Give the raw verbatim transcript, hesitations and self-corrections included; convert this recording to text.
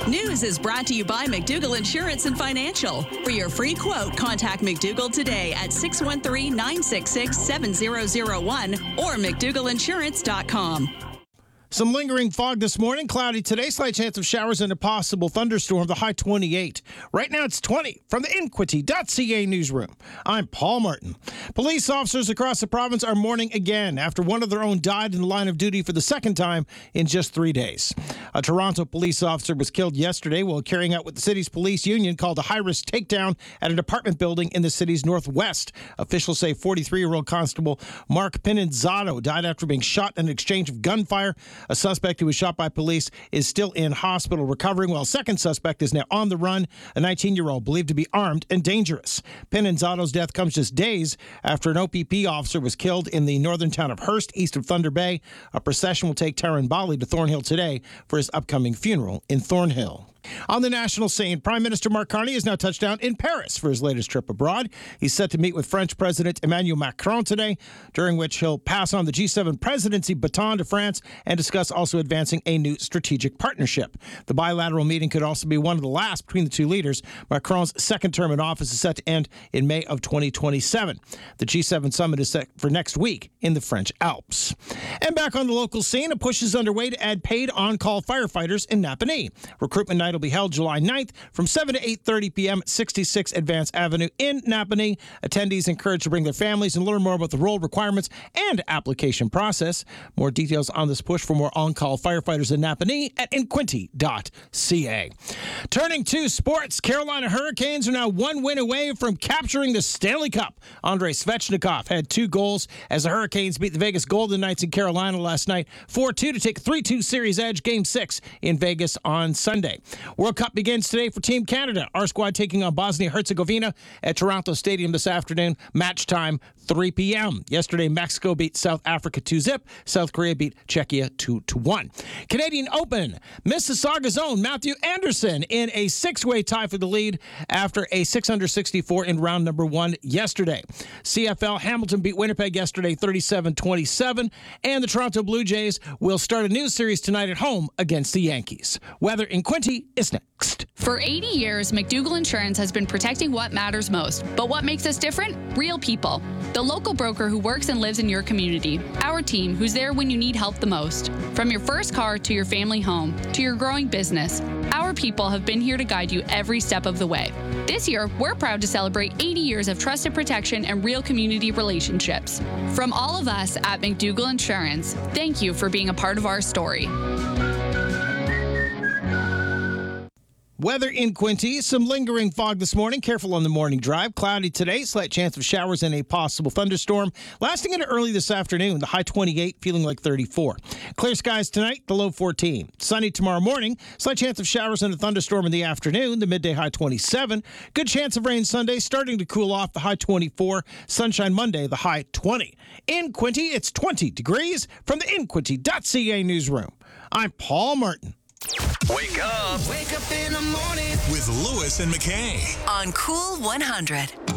News is brought to you by McDougall Insurance and Financial. For your free quote, contact McDougall today at six one three, nine six six, seven zero zero one or mcdougall insurance dot com. Some lingering fog this morning. Cloudy today. Slight chance of showers and a possible thunderstorm. The high twenty-eight. Right now it's twenty. From the Inquity dot C A newsroom, I'm Paul Martin. Police officers across the province are mourning again after one of their own died in the line of duty for the second time in just three days. A Toronto police officer was killed yesterday while carrying out what the city's police union called a high-risk takedown at an apartment building in the city's northwest. Officials say forty-three-year-old Constable Mark Pinanzotto died after being shot in an exchange of gunfire. A suspect who was shot by police is still in hospital recovering, while a second suspect is now on the run, a nineteen-year-old believed to be armed and dangerous. Pinanzotto's death comes just days after an O P P officer was killed in the northern town of Hearst, east of Thunder Bay. A procession will take Taryn Bali to Thornhill today for his upcoming funeral in Thornhill. On the national scene, Prime Minister Mark Carney has now touched down in Paris for his latest trip abroad. He's set to meet with French President Emmanuel Macron today, during which he'll pass on the G seven presidency baton to France and discuss also advancing a new strategic partnership. The bilateral meeting could also be one of the last between the two leaders. Macron's second term in office is set to end in May of twenty twenty-seven. The G seven summit is set for next week in the French Alps. And back on the local scene, a push is underway to add paid on-call firefighters in Napanee. Recruitment night will be held July ninth from seven to eight thirty p.m. at sixty-six Advance Avenue in Napanee. Attendees encouraged to bring their families and learn more about the role requirements and application process. More details on this push for more on-call firefighters in Napanee at inquinty dot c a. Turning to sports, Carolina Hurricanes are now one win away from capturing the Stanley Cup. Andrei Svechnikov had two goals as the Hurricanes beat the Vegas Golden Knights in Carolina last night four two to take three two series edge Game six in Vegas on Sunday. World Cup begins today for Team Canada. Our squad taking on Bosnia-Herzegovina at Toronto Stadium this afternoon. Match time, three p.m. Yesterday, Mexico beat South Africa two zip. South Korea beat Czechia two to one. Canadian Open. Mississauga's own Matthew Anderson in a six-way tie for the lead after a six under sixty-four in round number one yesterday. C F L Hamilton beat Winnipeg yesterday thirty-seven twenty-seven. And the Toronto Blue Jays will start a new series tonight at home against the Yankees. Weather in Quinty is next. For eighty years, McDougall Insurance has been protecting what matters most. But what makes us different? Real people. The local broker who works and lives in your community. Our team who's there when you need help the most. From your first car to your family home to your growing business, our people have been here to guide you every step of the way. This year, we're proud to celebrate eighty years of trusted protection and real community relationships. From all of us at McDougall Insurance, thank you for being a part of our story. Weather in Quinty. Some lingering fog this morning. Careful on the morning drive. Cloudy today. Slight chance of showers and a possible thunderstorm. Lasting into early this afternoon. The high twenty-eight, feeling like thirty-four. Clear skies tonight. The low fourteen. Sunny tomorrow morning. Slight chance of showers and a thunderstorm in the afternoon. The midday high twenty-seven. Good chance of rain Sunday. Starting to cool off. The high twenty-four. Sunshine Monday. The high twenty. In Quinty, it's twenty degrees from the inquinty dot c a newsroom. I'm Paul Martin. Wake up. Wake up in the morning With Lewis and McKay. On Cool one hundred.